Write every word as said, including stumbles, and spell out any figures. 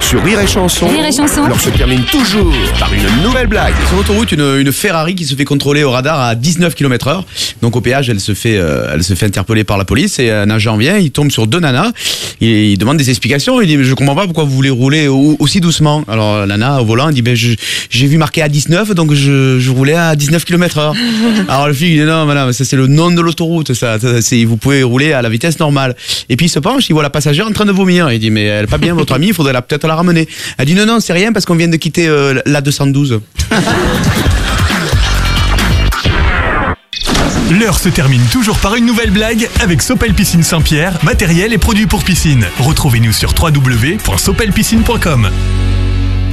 Sur Rire et Chanson, Rire et Chanson. l'heure se termine toujours par une nouvelle blague. Sur l'autoroute, une, une Ferrari qui se fait contrôler au radar à dix-neuf kilomètres heure. Donc au péage, elle se fait, euh, elle se fait interpeller par la police et un agent vient, il tombe sur deux nanas et il demande des explications. Il dit mais je comprends pas pourquoi vous voulez rouler au, aussi doucement. Alors la nana au volant elle dit ben je, j'ai vu marqué à dix-neuf donc je, je roulais à dix-neuf kilomètres heure. Alors le flic il dit non madame ça c'est le nom de l'autoroute ça, ça c'est, vous pouvez rouler à la vitesse normale. Et puis il se penche, il voit la passagère en train de vomir. Il dit mais elle est pas bien votre amie, il faudrait la, peut-être la ramener. Elle dit non non c'est rien parce qu'on vient de quitter euh, l'A deux cent douze. L'heure se termine toujours par une nouvelle blague avec Sopel Piscine Saint-Pierre, matériel et produits pour piscine. Retrouvez-nous sur w w w point sopel piscine point com.